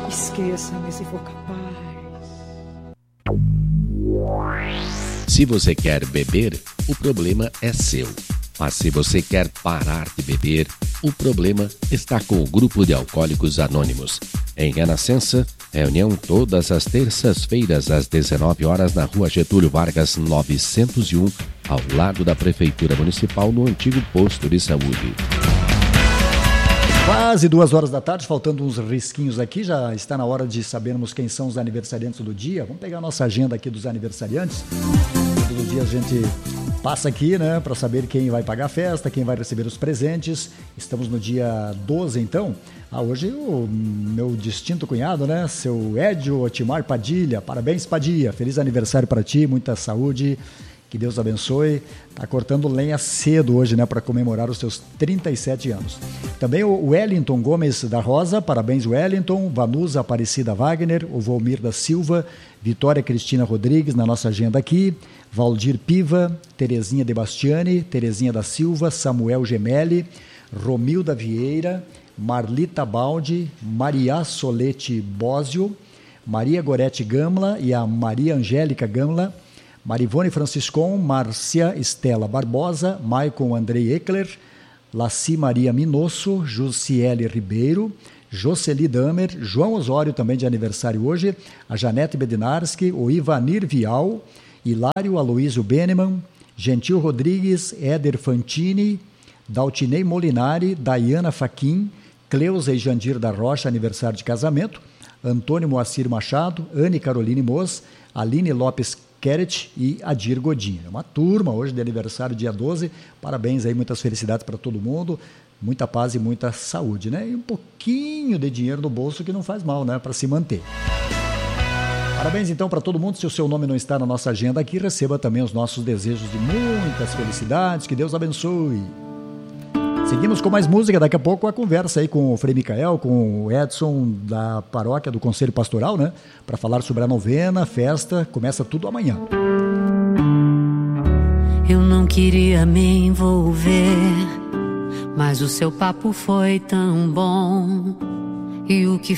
Esqueça-me se for capaz. Se você quer beber, o problema é seu. Mas se você quer parar de beber, o problema está com o Grupo de Alcoólicos Anônimos. Em Renascença, reunião todas as terças-feiras às 19 horas na Rua Getúlio Vargas 901, ao lado da Prefeitura Municipal, no antigo posto de saúde. Quase 2 horas da tarde, faltando uns risquinhos aqui, já está na hora de sabermos quem são os aniversariantes do dia. Vamos pegar a nossa agenda aqui dos aniversariantes. Todo dia a gente passa aqui, né, para saber quem vai pagar a festa, quem vai receber os presentes. Estamos no dia 12, então. Hoje o meu distinto cunhado, né, seu Edio Otimar Padilha. Parabéns, Padilha. Feliz aniversário para ti, muita saúde. Que Deus abençoe. Tá cortando lenha cedo hoje, né, para comemorar os seus 37 anos. Também o Wellington Gomes da Rosa, parabéns Wellington. Vanusa Aparecida Wagner, o Volmir da Silva, Vitória Cristina Rodrigues na nossa agenda aqui, Valdir Piva, Terezinha de Bastiani, Terezinha da Silva, Samuel Gemelli, Romilda Vieira, Marlita Baldi, Maria Solete Bósio, Maria Gorete Gamla e a Maria Angélica Gamla, Marivone Franciscon, Márcia Estela Barbosa, Maicon Andrei Eckler, Laci Maria Minosso, Jussiele Ribeiro, Jocely Damer, João Osório também de aniversário hoje, a Janete Bednarski, o Ivanir Vial, Hilário Aloísio Beneman, Gentil Rodrigues, Éder Fantini, Daltinei Molinari, Dayana Faquim, Cleusa e Jandir da Rocha, aniversário de casamento, Antônio Moacir Machado, Anne Caroline Moz, Aline Lopes Queret e Adir Godinho. Uma turma hoje de aniversário, dia 12. Parabéns aí, muitas felicidades para todo mundo, muita paz e muita saúde, né? E um pouquinho de dinheiro no bolso que não faz mal, né? Para se manter. Parabéns então para todo mundo. Se o seu nome não está na nossa agenda aqui, receba também os nossos desejos de muitas felicidades. Que Deus abençoe. Seguimos com mais música, daqui a pouco a conversa aí com o Frei Micael, com o Edson da paróquia do Conselho Pastoral, né? Para falar sobre a novena, festa, começa tudo amanhã. Eu não queria me envolver, mas o seu papo foi tão bom. E o que